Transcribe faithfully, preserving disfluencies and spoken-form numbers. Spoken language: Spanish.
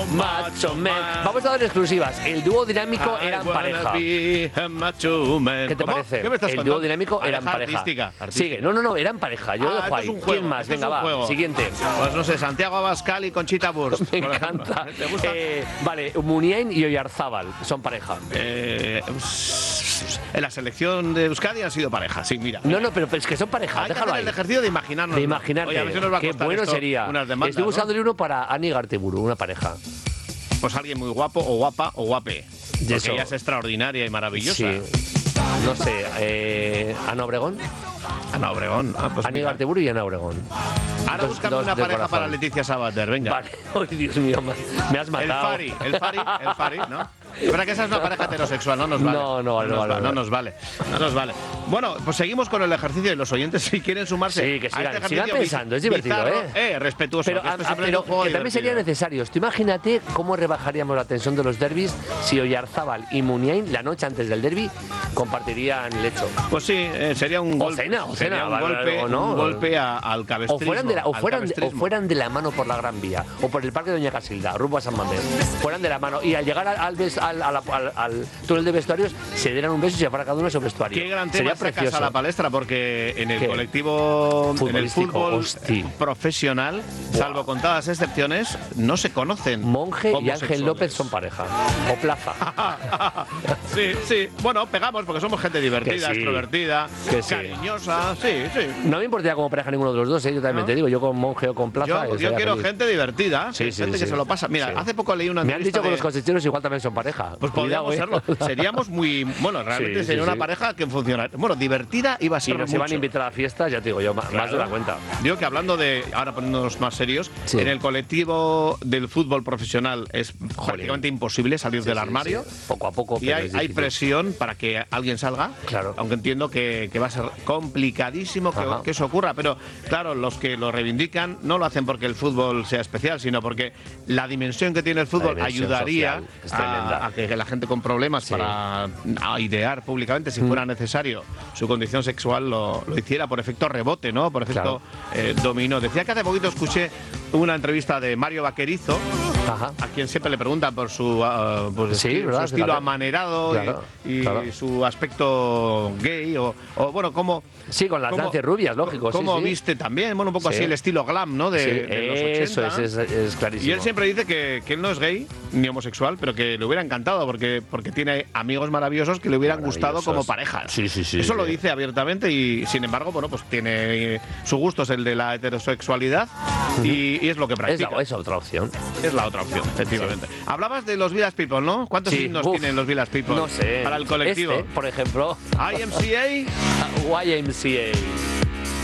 macho man. Vamos a dar exclusivas. El dúo dinámico era en pareja. ¿Qué te ¿Cómo? parece? ¿Qué me estás El contando? dúo dinámico era en Pareja pareja. artística, artística. Sigue. No, no, no, era en pareja. Yo Ah, lo dejo esto ahí. es un juego, ¿Quién más? esto es Venga, un va. juego. Siguiente. Pues no sé, Santiago Abascal y Conchita Wurst. Me por ejemplo. encanta. ¿Te gusta? Eh, vale, Muniain y Oyarzábal son pareja. Eh, en la selección de Euskadi han sido pareja, sí, mira. No, no, pero es que son pareja. Hay que Déjalo hacer ahí. el ejercicio de imaginarnos. De imaginarte. Oye, a ver si nos va a Qué costar bueno esto sería. unas demandas, Estoy ¿no? buscándole uno para Ani Garteburu, una pareja. Pues alguien muy guapo o guapa o guape. Porque eso. ella es extraordinaria y maravillosa. Sí. No sé, eh, Ana Obregón. Ana Obregón. Ah, pues Ani mira. Garteburu y Ana Obregón. Ahora Dos- búscame dos una de pareja corazón. para Leticia Sabater, venga. Vale. Ay, Dios mío, me me has El matado. Fari, el Fari, el Fari, ¿no? Es verdad que esa es una pareja heterosexual, no nos vale. No, no vale, nos vale, va- vale. no nos vale. No nos vale. Bueno, pues seguimos con el ejercicio de los oyentes si quieren sumarse. Sí, que a sigan- este ejercicio sigan pensando, es divertido, bizarro, ¿eh? Eh, respetuoso. Pero, que esto a- a- siempre es pero un juego que también sería divertido. necesario. Tú imagínate cómo rebajaríamos la tensión de los derbis si Oyarzábal y Muniain la noche antes del derbi compartirían lecho. Pues sí, eh, sería un O golpe. cena, o sería cena, un vale, golpe, o no. un golpe a- al O cabestrismo. fueran, de la, o, al fueran de, o cabestrismo. fueran de la mano por la Gran Vía o por el Parque de Doña Casilda, rumbo a San Mamés. Fueran de la mano y al llegar al, al, ves- al, al- al- al túnel de vestuarios se dieran un beso y se fuera cada uno a su vestuario. Qué gran Sería tema sacas precioso. a la palestra porque en el ¿Qué? colectivo, en el Futbolístico, fútbol hosti. profesional, salvo contadas excepciones, no se conocen. Monje y Ángel homosexuales. López son pareja. O Plaza. Sí, sí. Bueno, pegamos porque somos gente divertida, Que sí. extrovertida, Que sí. cariñosa. Sí, sí. No me importaría como pareja ninguno de los dos, ¿eh? Yo también ¿No? te digo, yo con Monje o con Plaza. Yo, eh, yo sería quiero feliz. gente divertida, Sí, sí, gente que sí. se lo pasa. Mira, Sí. hace poco leí una Me han entrevista dicho que de- los cosecheros igual también son pareja. Pues Cuidado, podríamos ¿eh? serlo. Seríamos muy. Bueno, realmente Sí, sería sí, una sí. pareja que funciona. Bueno, divertida iba a Y ser. nos mucho. iban a invitar a la fiesta, ya te digo yo, ma- más Claro. de la cuenta. Digo que hablando de, ahora poniéndonos más serios, Sí. en el colectivo del fútbol profesional es prácticamente imposible salir Sí, del sí, armario. sí. Poco a poco, Y pero hay, es hay difícil. presión para que alguien salga, Claro. aunque entiendo que, que va a ser complicadísimo que, Ajá. que eso ocurra, pero claro, los que lo reivindican no lo hacen porque el fútbol sea especial, sino porque la dimensión que tiene el fútbol La dimensión ayudaría social es tremenda. a, a que la gente con problemas Sí. para airear públicamente, si fuera necesario, su condición sexual lo, lo hiciera por efecto rebote, ¿no? Por efecto eh, dominó. Decía que hace poquito escuché una entrevista de Mario Vaquerizo, Ajá. a quien siempre le preguntan por su, ah, por Sí, estilo, ¿verdad? su estilo Fíjate. amanerado Claro, y, y claro. su aspecto gay o, o, bueno, cómo Sí, con las cómo- lances rubias, lógico. sí, cómo sí. viste también, bueno, un poco Sí. así el estilo glam, ¿no? De, Sí, de los eso ochenta. es, es, es clarísimo. Y él siempre dice que, que él no es gay ni homosexual, pero que le hubiera encantado porque, porque tiene amigos maravillosos que le hubieran gustado Maravillosos. como parejas. Sí, sí, sí, Eso sí. lo dice abiertamente y, sin embargo, bueno, pues tiene su gusto es el de la heterosexualidad y, y es lo que Es practica. la, es otra opción. Es la otra opción, efectivamente. Hablabas de los Village People, ¿no? ¿Cuántos Sí, himnos uf, tienen los Village People No sé. para el colectivo? Este, por ejemplo, I M C A. Y M C A.